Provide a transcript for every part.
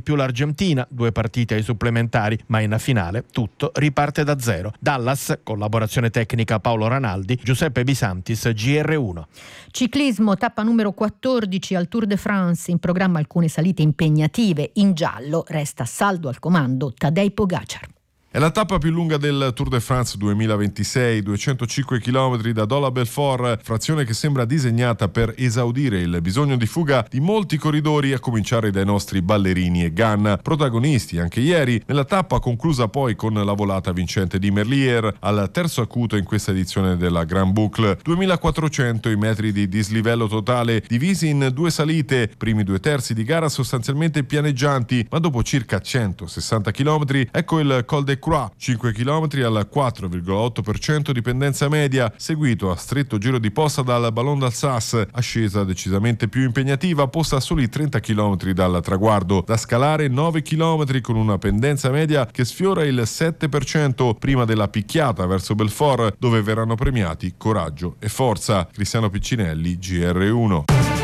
più l'Argentina, 2 partite ai supplementari, ma in finale tutto riparte da zero. Dallas, collaborazione tecnica Paolo Ranaldi, Giuseppe Bisantis, GR1. Ciclismo, tappa numero 14 al Tour de France, in programma alcune salite impegnative. In giallo resta saldo al comando Tadej Pogačar. È la tappa più lunga del Tour de France 2026, 205 km da Dole à Belfort, frazione che sembra disegnata per esaudire il bisogno di fuga di molti corridori, a cominciare dai nostri ballerini e Ganna, protagonisti anche ieri nella tappa conclusa poi con la volata vincente di Merlier al terzo acuto in questa edizione della Grand Boucle. 2400 i metri di dislivello totale, divisi in 2 salite, primi 2 terzi di gara sostanzialmente pianeggianti, ma dopo circa 160 km ecco il Col de Croix, 5 km al 4,8% di pendenza media, seguito a stretto giro di posta dal Ballon d'Alsace, ascesa decisamente più impegnativa, posta a soli 30 km dal traguardo, da scalare 9 km con una pendenza media che sfiora il 7% prima della picchiata verso Belfort, dove verranno premiati coraggio e forza. Cristiano Piccinelli, GR1.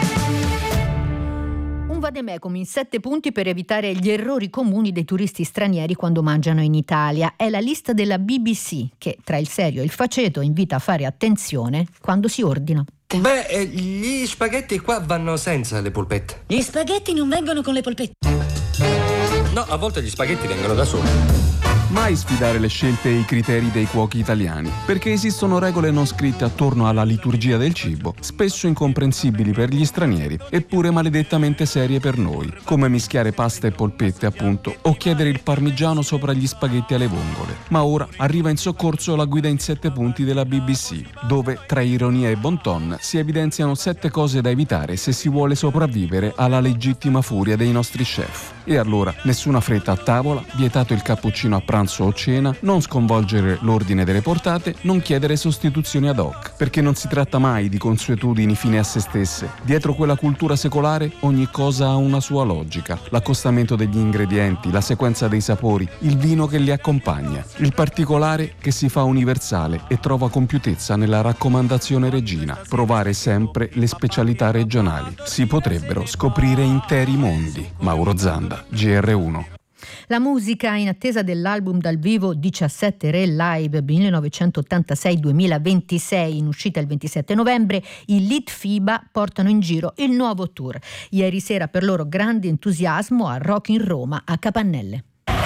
Un vademecum in 7 punti per evitare gli errori comuni dei turisti stranieri quando mangiano in Italia. È la lista della BBC che, tra il serio e il faceto, invita a fare attenzione quando si ordina. Beh, gli spaghetti qua vanno senza le polpette. Gli spaghetti non vengono con le polpette. No, a volte gli spaghetti vengono da soli. Mai sfidare le scelte e i criteri dei cuochi italiani, perché esistono regole non scritte attorno alla liturgia del cibo, spesso incomprensibili per gli stranieri, eppure maledettamente serie per noi, come mischiare pasta e polpette, appunto, o chiedere il parmigiano sopra gli spaghetti alle vongole. Ma ora arriva in soccorso la guida in 7 punti della BBC, dove, tra ironia e bon ton, si evidenziano 7 cose da evitare se si vuole sopravvivere alla legittima furia dei nostri chef. E allora, nessuna fretta a tavola, vietato il cappuccino a pranzo o cena, non sconvolgere l'ordine delle portate, non chiedere sostituzioni ad hoc, perché non si tratta mai di consuetudini fine a se stesse. Dietro quella cultura secolare ogni cosa ha una sua logica, l'accostamento degli ingredienti, la sequenza dei sapori, il vino che li accompagna, il particolare che si fa universale e trova compiutezza nella raccomandazione regina, provare sempre le specialità regionali. Si potrebbero scoprire interi mondi. Mauro Zanda, GR1. La musica in attesa dell'album dal vivo 17 Re Live 1986-2026, in uscita il 27 novembre, i Litfiba portano in giro il nuovo tour. Ieri sera per loro grande entusiasmo a Rock in Roma a Capannelle.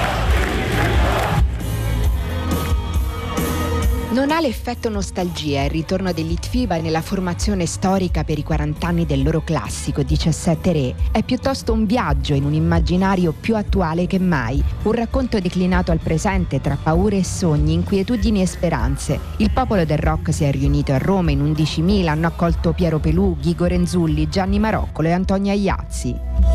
Non ha l'effetto nostalgia il ritorno dei Litfiba nella formazione storica per i 40 anni del loro classico 17 Re. È piuttosto un viaggio in un immaginario più attuale che mai, un racconto declinato al presente tra paure e sogni, inquietudini e speranze. Il popolo del rock si è riunito a Roma in 11.000, hanno accolto Piero Pelù, Ghigo Renzulli, Gianni Maroccolo e Antonia Iazzi.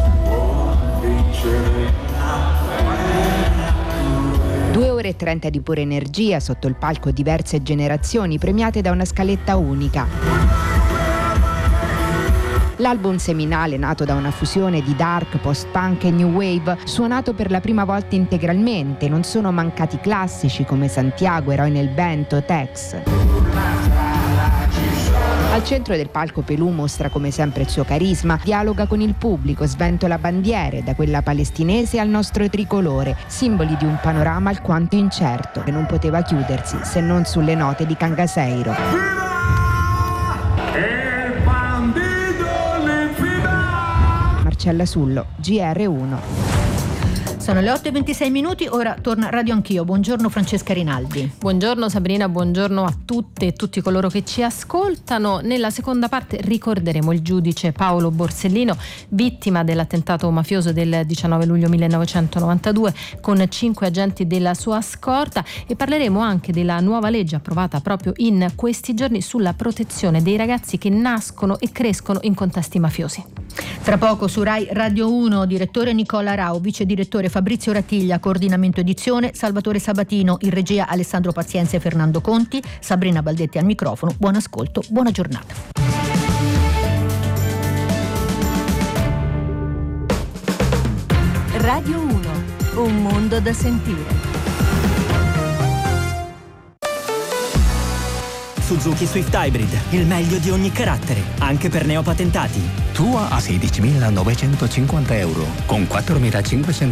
2 ore e 30 di pura energia, sotto il palco diverse generazioni premiate da una scaletta unica. L'album seminale, nato da una fusione di dark, post-punk e new wave, suonato per la prima volta integralmente, non sono mancati classici come Santiago, Eroi nel vento, Tex. Al centro del palco Pelù mostra come sempre il suo carisma, dialoga con il pubblico, sventola bandiere, da quella palestinese al nostro tricolore, simboli di un panorama alquanto incerto, che non poteva chiudersi se non sulle note di Cangaceiro. Marcella Sullo, GR1. Sono le 8:26, ora torna Radio Anch'io. Buongiorno Francesca Rinaldi. Buongiorno Sabrina, buongiorno a tutte e tutti coloro che ci ascoltano. Nella seconda parte ricorderemo il giudice Paolo Borsellino, vittima dell'attentato mafioso del 19 luglio 1992 con 5 agenti della sua scorta, e parleremo anche della nuova legge approvata proprio in questi giorni sulla protezione dei ragazzi che nascono e crescono in contesti mafiosi. Tra poco su Rai Radio 1, direttore Nicola Rao, vice direttore Fabrizio Ratiglia, coordinamento edizione Salvatore Sabatino, in regia Alessandro Pazienza e Fernando Conti, Sabrina Baldetti al microfono. Buon ascolto, buona giornata. Radio 1, un mondo da sentire. Suzuki Swift Hybrid, il meglio di ogni carattere, anche per neopatentati. Tua a 16.950 euro, con 4.500